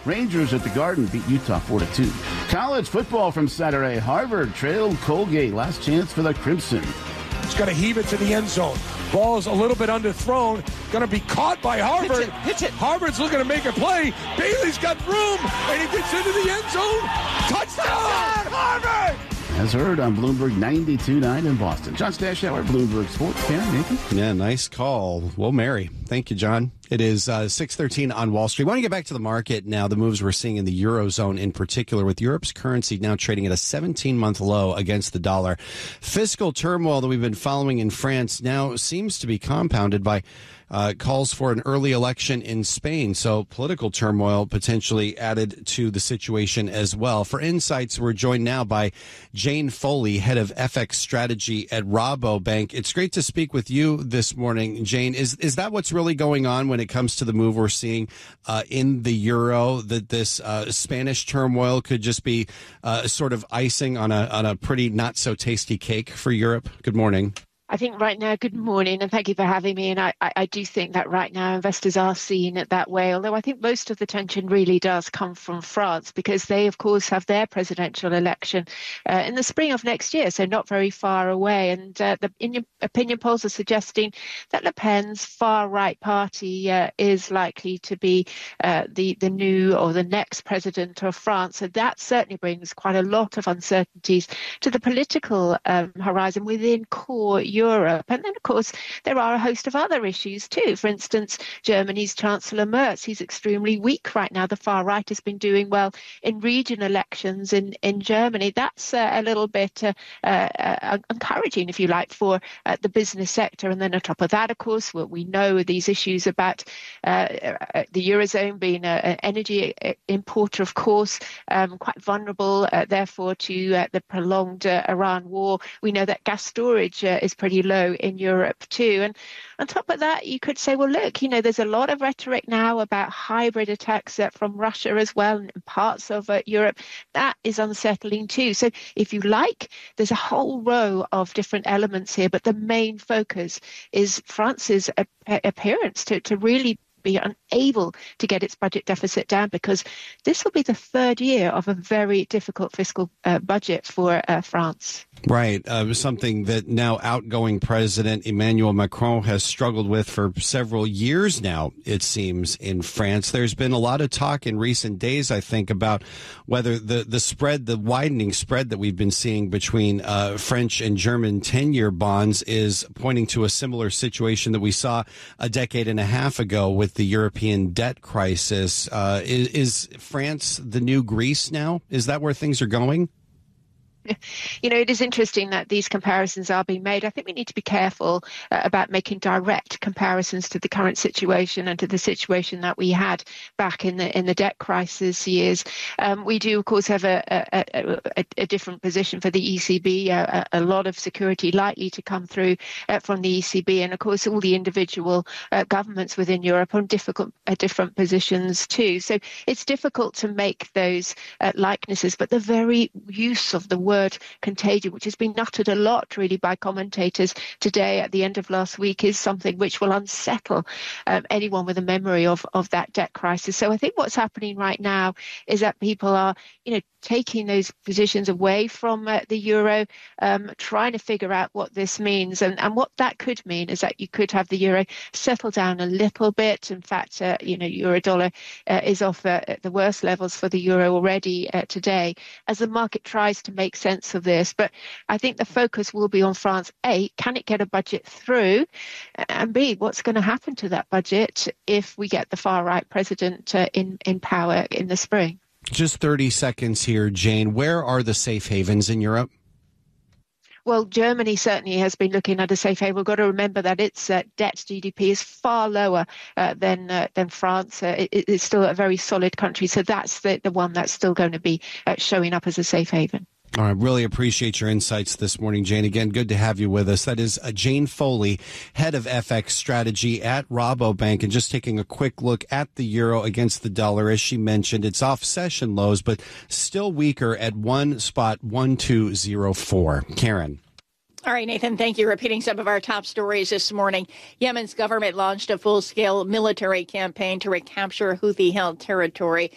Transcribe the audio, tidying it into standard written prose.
Rangers at the Garden beat Utah 4-2. College football from Saturday. Harvard trailed Colgate. Last chance for the Crimson. He's going to heave it to the end zone. Ball's a little bit underthrown. Going to be caught by Harvard. Hits it. Harvard's looking to make a play. Bailey's got room, and he gets into the end zone. Touchdown, Harvard! As heard on Bloomberg 92.9 in Boston. John Stashower, Bloomberg Sports. Karen, Nathan? Yeah, nice call. Well, Mary. Thank you, John. It is 6:13 on Wall Street. I want to get back to the market now, the moves we're seeing in the Eurozone in particular, with Europe's currency now trading at a 17-month low against the dollar. Fiscal turmoil that we've been following in France now seems to be compounded by calls for an early election in Spain. So political turmoil potentially added to the situation as well. For insights, we're joined now by Jane Foley, head of FX strategy at Rabobank. It's great to speak with you this morning, Jane. Is that what's really going on when it comes to the move we're seeing in the euro, that this Spanish turmoil could just be sort of icing on a pretty not so tasty cake for Europe? Good morning. I think right now, good morning, and thank you for having me. And I do think that right now investors are seeing it that way, although I think most of the tension really does come from France, because they, of course, have their presidential election in the spring of next year, so not very far away. And the opinion polls are suggesting that Le Pen's far-right party is likely to be the new or the next president of France. So that certainly brings quite a lot of uncertainties to the political horizon within core Europe. And then, of course, there are a host of other issues too. For instance, Germany's Chancellor Merz, he's extremely weak right now. The far right has been doing well in region elections in Germany. That's a little bit encouraging, if you like, for the business sector. And then on top of that, of course, we know these issues about the Eurozone being an energy importer, of course, quite vulnerable, therefore, to the prolonged Iran war. We know that gas storage is pretty low in Europe too. And on top of that, you could say, well, look, there's a lot of rhetoric now about hybrid attacks from Russia as well in parts of Europe. That is unsettling too. So if you like, there's a whole row of different elements here, but the main focus is France's appearance to really be unable to get its budget deficit down, because this will be the third year of a very difficult fiscal budget for France. Right. Something that now outgoing President Emmanuel Macron has struggled with for several years now, it seems, in France. There's been a lot of talk in recent days, I think, about whether the widening spread that we've been seeing between French and German 10-year bonds is pointing to a similar situation that we saw a decade and a half ago with the European debt crisis. Is France the new Greece now? Is that where things are going? It is interesting that these comparisons are being made. I think we need to be careful about making direct comparisons to the current situation and to the situation that we had back in the debt crisis years. We do, of course, have a different position for the ECB, a lot of security likely to come through from the ECB. And, of course, all the individual governments within Europe are on different positions too. So it's difficult to make those likenesses. But the very use of the word contagion, which has been uttered a lot really by commentators today at the end of last week, is something which will unsettle anyone with a memory of that debt crisis. So I think what's happening right now is that people are, taking those positions away from the euro, trying to figure out what this means. And what that could mean is that you could have the euro settle down a little bit. In fact, euro dollar is off at the worst levels for the euro already today, as the market tries to make sense of this. But I think the focus will be on France. A, can it get a budget through? And B, what's going to happen to that budget if we get the far right president in power in the spring? Just 30 seconds here, Jane. Where are the safe havens in Europe? Well, Germany certainly has been looking at a safe haven. We've got to remember that its debt GDP is far lower than France. It's still a very solid country. So that's the one that's still going to be showing up as a safe haven. All right. Really appreciate your insights this morning, Jane. Again, good to have you with us. That is Jane Foley, head of FX strategy at Rabobank. And just taking a quick look at the euro against the dollar, as she mentioned, it's off session lows, but still weaker at 1.1204. Karen. All right, Nathan, thank you. Repeating some of our top stories this morning. Yemen's government launched a full-scale military campaign to recapture Houthi-held territory.